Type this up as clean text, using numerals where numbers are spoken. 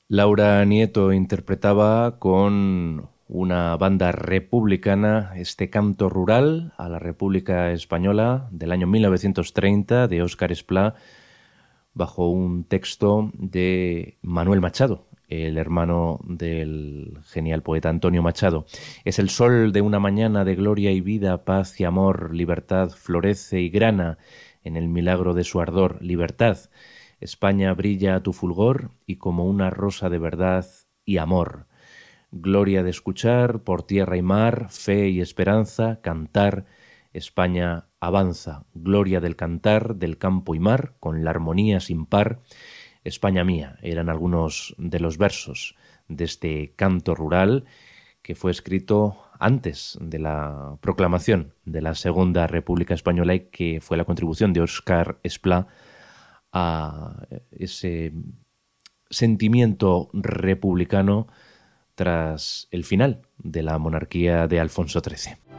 Laura Nieto interpretaba con una banda republicana este canto rural a la República Española del año 1930 de Óscar Esplá bajo un texto de Manuel Machado, el hermano del genial poeta Antonio Machado. Es el sol de una mañana de gloria y vida, paz y amor, libertad florece y grana en el milagro de su ardor, libertad. España brilla a tu fulgor y como una rosa de verdad y amor. Gloria de escuchar por tierra y mar, fe y esperanza, cantar, España avanza. Gloria del cantar, del campo y mar, con la armonía sin par. España mía, eran algunos de los versos de este canto rural que fue escrito antes de la proclamación de la Segunda República Española y que fue la contribución de Óscar Esplá a ese sentimiento republicano tras el final de la monarquía de Alfonso XIII.